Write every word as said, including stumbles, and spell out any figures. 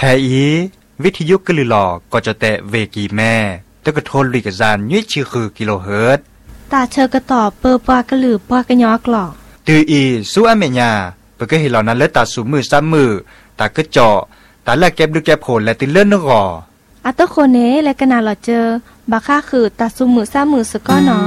อีวิทยุกลือหลอก็จะแตะเวกีแม่ตะกะโทนลุยกะจานยี่ชื่อคือกิโลเฮิรตซ์ตาเชอกระตอบเปอปากระหลือปากระยอกหลอกตืออีสู้อเมญาเปก็เห็นเหล่านั้นแล้วตาสูมือซ้ำมือตากระเจาะตาแลกเก็บดูแก็บโผลและติเลื่อนนกออัตโคเนและกะนาหลอเจอบาค่าคือตาซุมือซ้ำมือสะก้อหนอ